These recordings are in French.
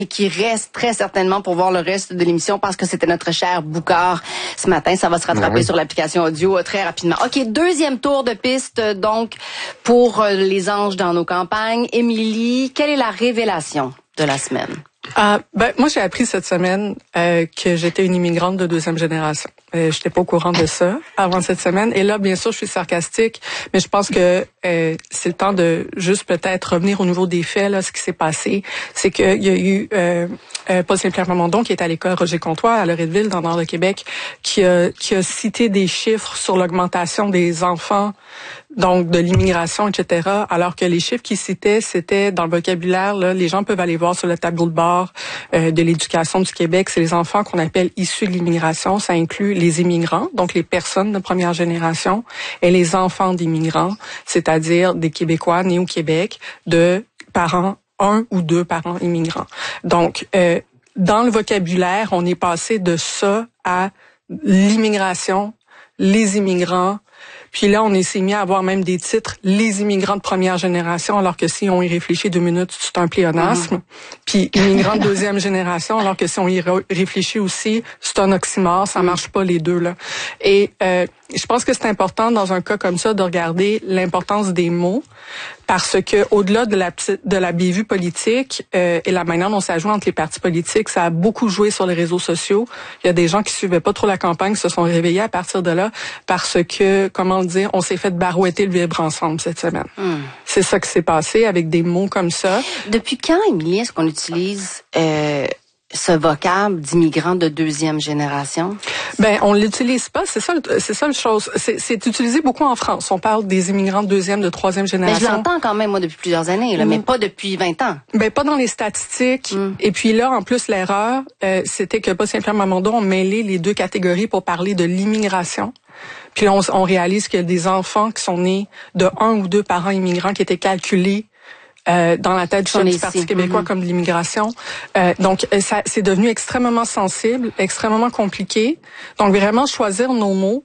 et qui reste très certainement pour voir le reste de l'émission parce que c'était notre cher Boucard ce matin. Ça va se rattraper sur l'application audio très rapidement. OK, deuxième tour de piste donc pour les anges dans nos campagnes. Émilie, quelle est la révélation de la semaine? Moi, j'ai appris cette semaine que j'étais une immigrante de deuxième génération. J'étais pas au courant de ça avant cette semaine. Et là, bien sûr, je suis sarcastique, mais je pense que c'est le temps de juste peut-être revenir au niveau des faits. Là, ce qui s'est passé, c'est qu'il y a eu Paul Saint-Pierre Plamondon, qui est à l'école Roger Comtois à Loretteville, dans le nord de Québec, qui a cité des chiffres sur l'augmentation des enfants, donc de l'immigration, etc., alors que les chiffres qu'il citait, c'était dans le vocabulaire, là, les gens peuvent aller voir sur le tableau de bord de l'éducation du Québec, c'est les enfants qu'on appelle issus de l'immigration, ça inclut les immigrants, donc les personnes de première génération, et les enfants d'immigrants, c'est-à-dire des Québécois nés au Québec, de parents, un ou deux parents immigrants. Donc, dans le vocabulaire, on est passé de ça à l'immigration, les immigrants. Puis là, on s'est mis à avoir même des titres « Les immigrants de première génération », alors que si on y réfléchit 2 minutes, c'est un pléonasme. Puis « Immigrants de deuxième génération », alors que si on y réfléchit aussi, c'est un oxymore, ça marche pas les deux, là. Et je pense que c'est important, dans un cas comme ça, de regarder l'importance des mots, parce que au-delà de la bévue politique et la manière dont ça joue entre les partis politiques, ça a beaucoup joué sur les réseaux sociaux. Il y a des gens qui suivaient pas trop la campagne, qui se sont réveillés à partir de là, parce que, comment le dire, on s'est fait barouetter le vivre ensemble cette semaine. C'est ça qui s'est passé avec des mots comme ça. Depuis quand, Émilie, est-ce qu'on utilise ce vocable d'immigrants de deuxième génération? On l'utilise pas, c'est ça la chose. C'est utilisé beaucoup en France. On parle des immigrants de deuxième, de troisième génération. Je l'entends quand même, moi, depuis plusieurs années, là, mais pas depuis 20 ans. Pas dans les statistiques. Et puis là, en plus, l'erreur, c'était que Paul Saint-Pierre Plamondon ont mêlé les deux catégories pour parler de l'immigration. Puis là, on réalise qu'il y a des enfants qui sont nés de un ou deux parents immigrants qui étaient calculés dans la tête du chef du Parti québécois comme de l'immigration. Donc, ça c'est devenu extrêmement sensible, extrêmement compliqué. Donc, vraiment choisir nos mots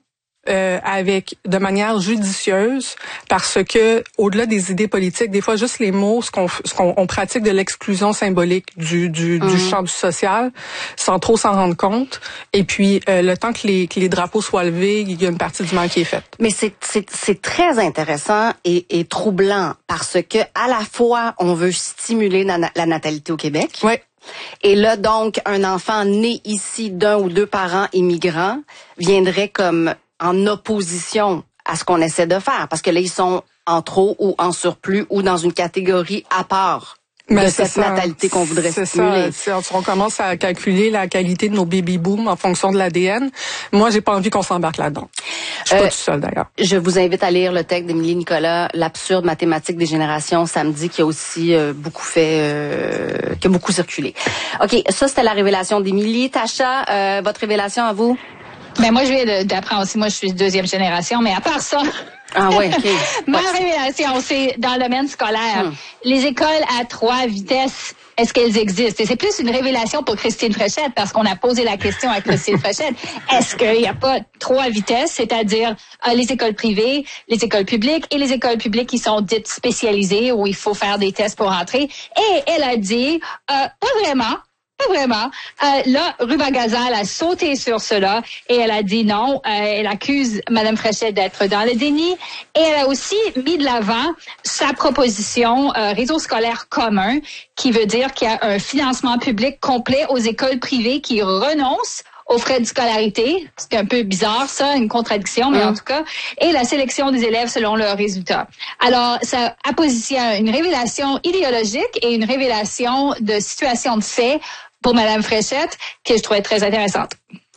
de manière judicieuse, parce que au-delà des idées politiques, des fois juste les mots, ce qu'on pratique de l'exclusion symbolique du champ du social, sans trop s'en rendre compte. Et puis le temps que les drapeaux soient levés, il y a une partie du mal qui est faite. Mais c'est très intéressant et troublant, parce que à la fois on veut stimuler la natalité au Québec. Ouais. Et là, donc, un enfant né ici d'un ou deux parents immigrants viendrait comme en opposition à ce qu'on essaie de faire, parce que là, ils sont en trop ou en surplus ou dans une catégorie à part de cette natalité qu'on voudrait stimuler. On commence à calculer la qualité de nos baby-booms en fonction de l'ADN. Moi, j'ai pas envie qu'on s'embarque là-dedans. Je suis pas tout seul, d'ailleurs. Je vous invite à lire le texte d'Émilie Nicolas, L'absurde mathématique des générations, samedi, qui a aussi qui a beaucoup circulé. OK, ça, c'était la révélation d'Émilie. Tacha, votre révélation à vous? Moi, je viens d'apprendre aussi. Moi, je suis deuxième génération, mais à part ça... Ah ouais, OK. Ma révélation, c'est dans le domaine scolaire. Les écoles à 3 vitesses, est-ce qu'elles existent? Et c'est plus une révélation pour Christine Fréchette, parce qu'on a posé la question à Christine Fréchette. Est-ce qu'il n'y a pas 3 vitesses, c'est-à-dire les écoles privées, les écoles publiques et les écoles publiques qui sont dites spécialisées, où il faut faire des tests pour entrer? Et elle a dit, pas vraiment. Pas vraiment. Là, Ruba Gazal a sauté sur cela et elle a dit non. Elle accuse Mme Fréchette d'être dans le déni. Et elle a aussi mis de l'avant sa proposition réseau scolaire commun, qui veut dire qu'il y a un financement public complet aux écoles privées qui renoncent aux frais de scolarité. C'est un peu bizarre, ça, une contradiction, mais en tout cas. Et la sélection des élèves selon leurs résultats. Alors, ça appositionne une révélation idéologique et une révélation de situation de fait pour Mme Fréchette, que je trouvais très intéressante.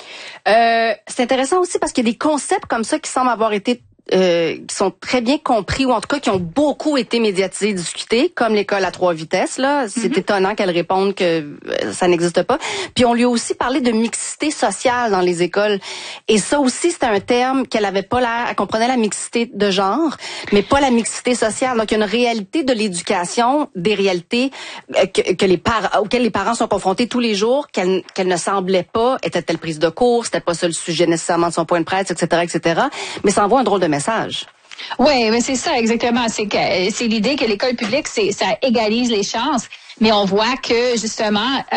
C'est intéressant aussi parce qu'il y a des concepts comme ça qui semblent avoir été qui sont très bien compris, ou en tout cas qui ont beaucoup été médiatisés, discutés, comme l'école à 3 vitesses. Là, c'est étonnant qu'elle réponde que ça n'existe pas. Puis on lui a aussi parlé de mixité sociale dans les écoles. Et ça aussi, c'était un terme qu'elle avait pas l'air. Elle comprenait la mixité de genre, mais pas la mixité sociale. Donc il y a une réalité de l'éducation, des réalités auxquelles les parents sont confrontés tous les jours, qu'elle ne semblait pas. Était-elle prise de cours? C'était pas ça le sujet nécessairement de son point de presse, etc., etc. Mais ça envoie un drôle de message. Oui, mais c'est ça exactement. C'est l'idée que l'école publique, ça égalise les chances. Mais on voit que justement,